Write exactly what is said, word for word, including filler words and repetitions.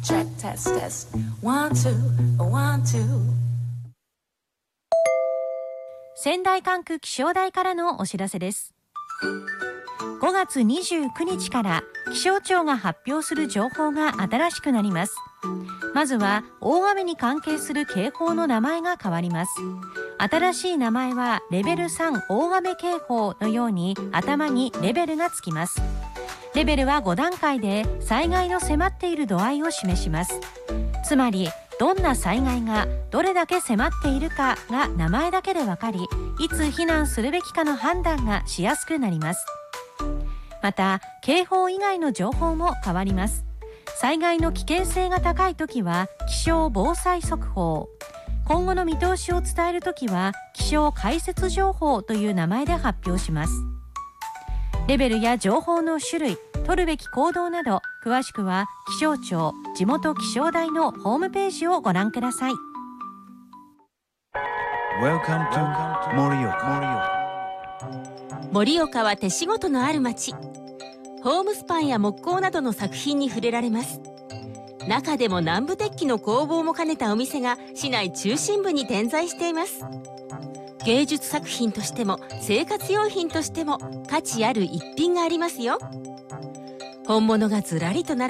check test test one two one two。 仙台管区気象台からのお知らせです。ごがつにじゅうくにちから気象庁が発表する情報が新しくなります。まずは大雨に関係する警報の名前が変わります。新しい名前はレベルさん大雨警報のように頭にレベルがつきます。レベルはごだんかいで災害の迫っている度合いを示します。つまりどんな災害がどれだけ迫っているかが名前だけでわかり、いつ避難するべきかの判断がしやすくなります。また警報以外の情報も変わります。災害の危険性が高いときは気象防災速報、今後の見通しを伝えるときは気象解説情報という名前で発表します。レベルや情報の種類、取るべき行動など詳しくは気象庁地元気象台のホームページをご覧ください。 Welcome to 盛岡。 盛岡は手仕事のある町。ホームスパンや木工などの作品に触れられます。中でも南部鉄器の工房も兼ねたお店が市内中心部に点在しています。芸術作品としても生活用品としても価値ある一品がありますよ。本物がずらりと並